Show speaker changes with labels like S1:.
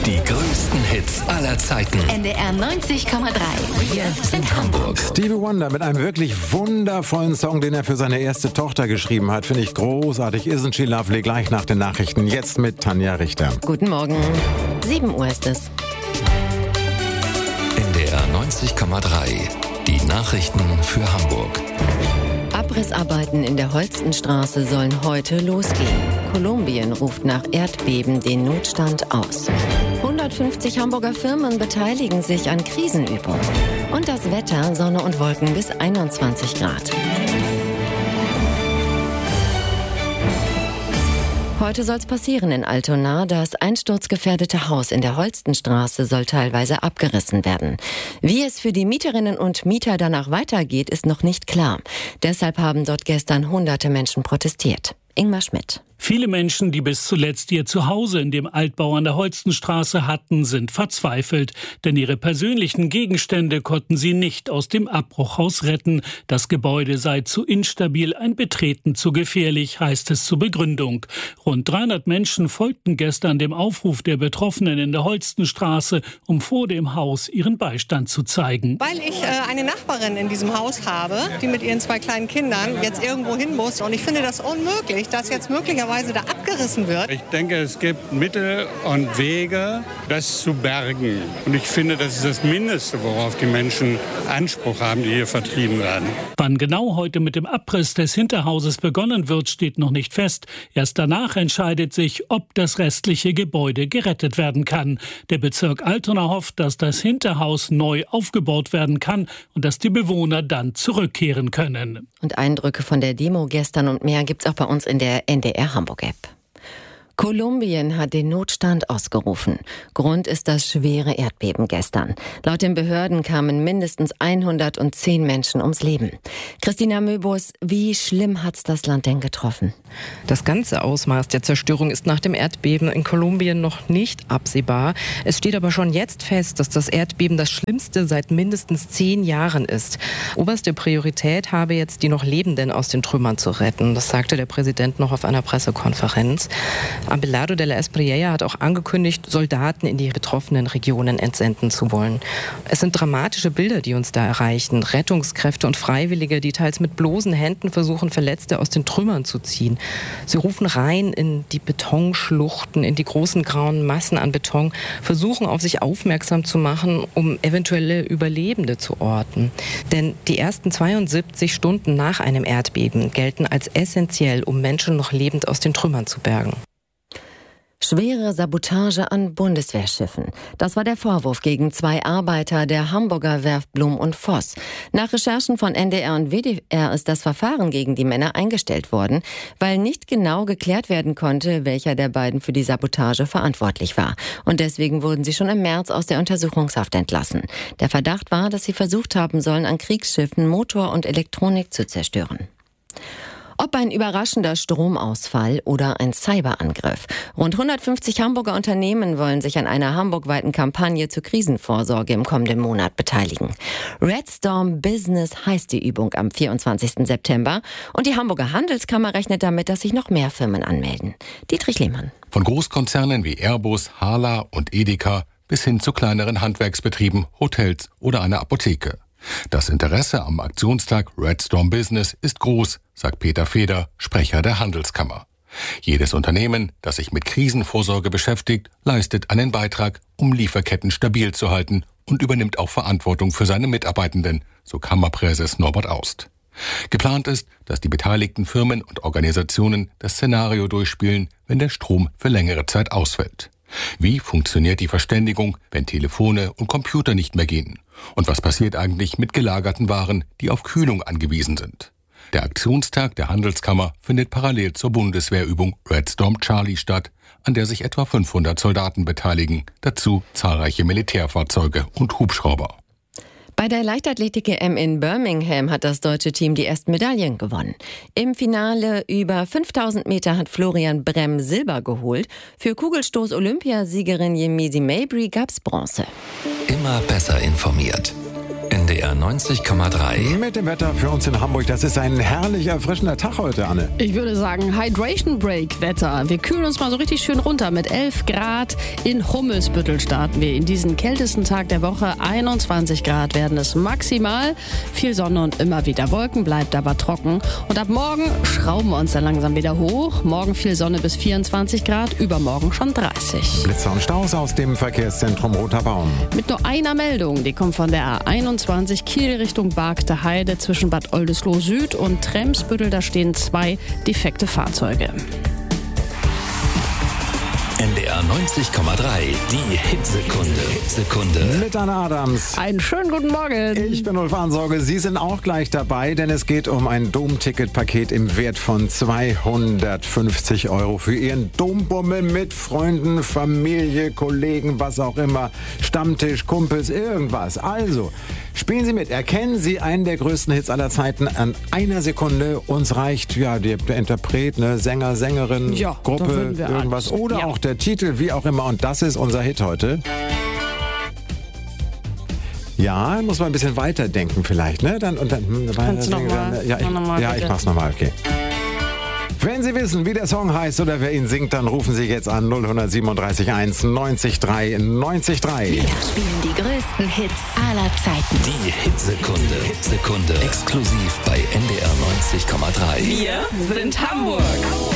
S1: Die größten Hits aller Zeiten.
S2: NDR 90,3.
S1: Wir sind Hamburg.
S3: Stevie Wonder mit einem wirklich wundervollen Song, den er für seine erste Tochter geschrieben hat. Finde ich großartig. Isn't she lovely? Gleich nach den Nachrichten. Jetzt mit Tanja Richter.
S2: Guten Morgen. 7 Uhr ist es.
S1: NDR 90,3. Die Nachrichten für Hamburg.
S2: Abrissarbeiten in der Holstenstraße sollen heute losgehen. Kolumbien ruft nach Erdbeben den Notstand aus. 150 Hamburger Firmen beteiligen sich an Krisenübungen. Und das Wetter, Sonne und Wolken bis 21 Grad. Heute soll es passieren in Altona. Das einsturzgefährdete Haus in der Holstenstraße soll teilweise abgerissen werden. Wie es für die Mieterinnen und Mieter danach weitergeht, ist noch nicht klar. Deshalb haben dort gestern hunderte Menschen protestiert. Ingmar Schmidt.
S4: Viele Menschen, die bis zuletzt ihr Zuhause in dem Altbau an der Holstenstraße hatten, sind verzweifelt. Denn ihre persönlichen Gegenstände konnten sie nicht aus dem Abbruchhaus retten. Das Gebäude sei zu instabil, ein Betreten zu gefährlich, heißt es zur Begründung. Rund 300 Menschen folgten gestern dem Aufruf der Betroffenen in der Holstenstraße, um vor dem Haus ihren Beistand zu zeigen.
S5: Weil ich eine Nachbarin in diesem Haus habe, die mit ihren 2 kleinen Kindern jetzt irgendwo hin muss. Und ich finde das unmöglich, dass jetzt möglicherweise da abgerissen wird.
S6: Ich denke, es gibt Mittel und Wege, das zu bergen. Und ich finde, das ist das Mindeste, worauf die Menschen Anspruch haben, die hier vertrieben werden.
S4: Wann genau heute mit dem Abriss des Hinterhauses begonnen wird, steht noch nicht fest. Erst danach entscheidet sich, ob das restliche Gebäude gerettet werden kann. Der Bezirk Altona hofft, dass das Hinterhaus neu aufgebaut werden kann und dass die Bewohner dann zurückkehren können.
S2: Und Eindrücke von der Demo gestern und mehr gibt's auch bei uns in der NDR Hamburg-App. Kolumbien hat den Notstand ausgerufen. Grund ist das schwere Erdbeben gestern. Laut den Behörden kamen mindestens 110 Menschen ums Leben. Christina Möbus, wie schlimm hat's das Land denn getroffen?
S7: Das ganze Ausmaß der Zerstörung ist nach dem Erdbeben in Kolumbien noch nicht absehbar. Es steht aber schon jetzt fest, dass das Erdbeben das schlimmste seit mindestens 10 Jahren ist. Oberste Priorität habe jetzt, die noch Lebenden aus den Trümmern zu retten. Das sagte der Präsident noch auf einer Pressekonferenz. Abelardo de la Espriella hat auch angekündigt, Soldaten in die betroffenen Regionen entsenden zu wollen. Es sind dramatische Bilder, die uns da erreichen. Rettungskräfte und Freiwillige, die teils mit bloßen Händen versuchen, Verletzte aus den Trümmern zu ziehen. Sie rufen rein in die Betonschluchten, in die großen grauen Massen an Beton, versuchen auf sich aufmerksam zu machen, um eventuelle Überlebende zu orten. Denn die ersten 72 Stunden nach einem Erdbeben gelten als essentiell, um Menschen noch lebend aus den Trümmern zu bergen.
S2: Schwere Sabotage an Bundeswehrschiffen. Das war der Vorwurf gegen 2 Arbeiter der Hamburger Werft Blum und Voss. Nach Recherchen von NDR und WDR ist das Verfahren gegen die Männer eingestellt worden, weil nicht genau geklärt werden konnte, welcher der beiden für die Sabotage verantwortlich war. Und deswegen wurden sie schon im März aus der Untersuchungshaft entlassen. Der Verdacht war, dass sie versucht haben sollen, an Kriegsschiffen Motor und Elektronik zu zerstören. Ob ein überraschender Stromausfall oder ein Cyberangriff. Rund 150 Hamburger Unternehmen wollen sich an einer hamburgweiten Kampagne zur Krisenvorsorge im kommenden Monat beteiligen. Red Storm Business heißt die Übung am 24. September. Und die Hamburger Handelskammer rechnet damit, dass sich noch mehr Firmen anmelden. Dietrich Lehmann.
S8: Von Großkonzernen wie Airbus, Hala und Edeka bis hin zu kleineren Handwerksbetrieben, Hotels oder einer Apotheke. Das Interesse am Aktionstag Red Storm Business ist groß, sagt Peter Feder, Sprecher der Handelskammer. Jedes Unternehmen, das sich mit Krisenvorsorge beschäftigt, leistet einen Beitrag, um Lieferketten stabil zu halten und übernimmt auch Verantwortung für seine Mitarbeitenden, so Kammerpräses Norbert Aust. Geplant ist, dass die beteiligten Firmen und Organisationen das Szenario durchspielen, wenn der Strom für längere Zeit ausfällt. Wie funktioniert die Verständigung, wenn Telefone und Computer nicht mehr gehen? Und was passiert eigentlich mit gelagerten Waren, die auf Kühlung angewiesen sind? Der Aktionstag der Handelskammer findet parallel zur Bundeswehrübung Red Storm Charlie statt, an der sich etwa 500 Soldaten beteiligen, dazu zahlreiche Militärfahrzeuge und Hubschrauber.
S2: Bei der Leichtathletik-EM in Birmingham hat das deutsche Team die ersten Medaillen gewonnen. Im Finale über 5000 Meter hat Florian Bremm Silber geholt. Für Kugelstoß-Olympiasiegerin Yemisi Mabry gab's Bronze.
S1: Immer besser informiert. NDR 90,3.
S3: Mit dem Wetter für uns in Hamburg. Das ist ein herrlich erfrischender Tag heute, Anne.
S9: Ich würde sagen, Hydration Break Wetter. Wir kühlen uns mal so richtig schön runter. Mit 11 Grad in Hummelsbüttel starten wir in diesen kältesten Tag der Woche. 21 Grad werden es maximal. Viel Sonne und immer wieder Wolken, bleibt aber trocken. Und ab morgen schrauben wir uns dann langsam wieder hoch. Morgen viel Sonne bis 24 Grad, übermorgen schon 30.
S3: Blitzer und Staus aus dem Verkehrszentrum Roter Baum.
S9: Mit nur einer Meldung, die kommt von der A21 Kiel Richtung Bargte Heide zwischen Bad Oldesloe Süd und Tremsbüttel. Da stehen 2 defekte Fahrzeuge.
S1: NDR 90,3, die Hitsekunde.
S3: Mit Anna Adams.
S9: Einen schönen guten Morgen.
S3: Ich bin Ulf Arnsorge. Sie sind auch gleich dabei, denn es geht um ein Domticketpaket im Wert von 250 € für Ihren Dombummel mit Freunden, Familie, Kollegen, was auch immer, Stammtisch, Kumpels, irgendwas. Also, spielen Sie mit. Erkennen Sie einen der größten Hits aller Zeiten an einer Sekunde. Uns reicht der Interpret, ne, Sänger, Sängerin,
S9: Ja, da
S3: Gruppe,
S9: würden wir
S3: irgendwas.
S9: alles.
S3: Oder
S9: Ja.
S3: auch der Titel, wie auch immer. Und das ist unser Hit heute. Ja, muss man ein bisschen weiterdenken vielleicht, ne?
S9: Kannst du noch mal?
S3: Ja,
S9: Noch mal,
S3: ich
S9: bitte.
S3: mach's nochmal, okay. Wenn Sie wissen, wie der Song heißt oder wer ihn singt, dann rufen Sie jetzt an 0137 1 90 3 90 3.
S10: Wir spielen die größten Hits aller Zeiten.
S1: Die Hitsekunde. Exklusiv bei NDR 90,3.
S9: Wir sind Hamburg.